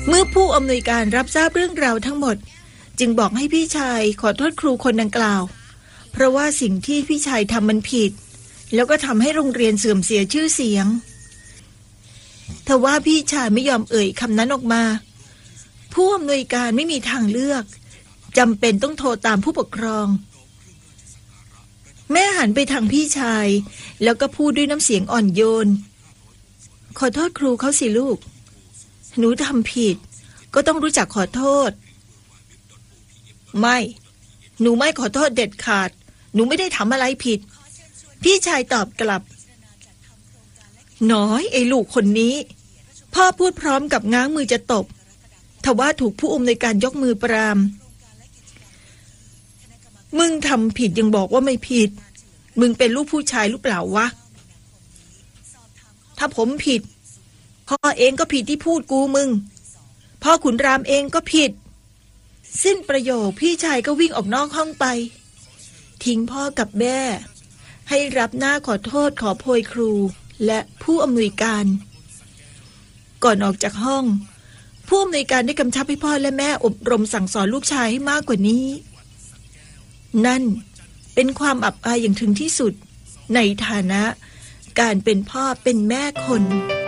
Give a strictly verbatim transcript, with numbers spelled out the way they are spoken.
เมื่อผู้อำนวยการรับทราบเรื่องราวทั้งหมดจึงบอกให้พี่ชายขอโทษครูคนดังกล่าวเพราะว่าสิ่งที่พี่ชายทำมันผิดแล้วก็ทำให้โรงเรียนเสื่อมเสียชื่อเสียงทว่าพี่ชายไม่ยอมเอ่ยคำนั้นออกมาผู้อำนวยการไม่มีทางเลือกจำเป็นต้องโทรตามผู้ปกครองแม่หันไปทางพี่ชายแล้วก็พูดด้วยน้ำเสียงอ่อนโยนขอโทษครูเขาสิลูกหนูทำผิดก็ต้องรู้จักขอโทษไม่หนูไม่ขอโทษเด็ดขาดหนูไม่ได้ทำอะไรผิดพี่ชายตอบกลับน้อยไอ้ลูกคนนี้พ่อพูดพร้อมกับง้างมือจะตบทว่าถูกผู้อำนวยการยกมือปรามมึงทำผิดยังบอกว่าไม่ผิดมึงเป็นลูกผู้ชายหรือเปล่าวะถ้าผมผิดพ่อเองก็ผิดที่พูดกูมึงพ่อขุนรามเองก็ผิดสิ้นประโยคพี่ชายก็วิ่งออกนอกห้องไปทิ้งพ่อกับแม่ให้รับหน้าขอโทษขอโพยครูและผู้อำนวยการก่อนออกจากห้องผู้อำนวยการได้กำชับให้พ่อและแม่อบรมสั่งสอนลูกชายให้มากกว่านี้นั่นเป็นความอับอายอย่างถึงที่สุดในฐานะการเป็นพ่อเป็นแม่คน